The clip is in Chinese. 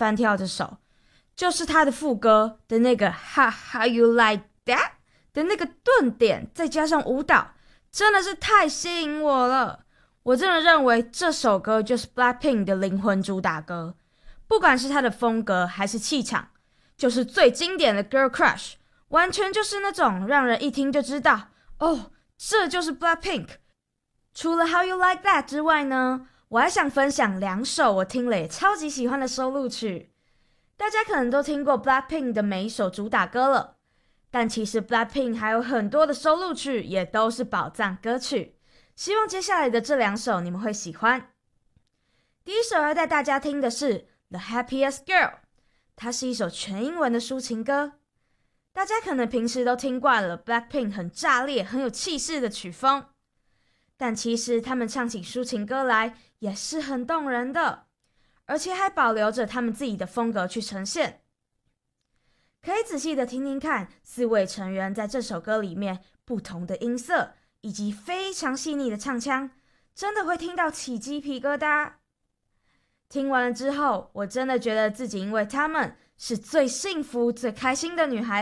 翻跳这首，就是他的副歌的那个 How you like that 的那个顿点，再加上舞蹈，真的是太吸引我了。我真的认为这首歌就是 BLACKPINK 的灵魂主打歌，不管是他的风格还是气场，就是最经典的 Girl Crush， 完全就是那种让人一听就知道，哦，这就是 BLACKPINK。除了 How You Like That 之外呢，我还想分享2首我听了也超级喜欢的收录曲。大家可能都听过 BLACKPINK 的每一首主打歌了，但其实 BLACKPINK 还有很多的收录曲也都是宝藏歌曲。希望接下来的这2首你们会喜欢。第一首要带大家听的是 The Happiest Girl， 它是一首全英文的抒情歌。大家可能平时都听惯了 BLACKPINK 很炸裂很有气势的曲风，但其实他们唱起抒情歌来也是很动人的，而且还保留着他们自己的风格去呈现。可以仔细的听听看4位成员在这首歌里面不同的音色，以及非常细腻的唱腔，真的会听到起鸡皮疙瘩。听完了之后，我真的觉得自己因为他们是最幸福最开心的女孩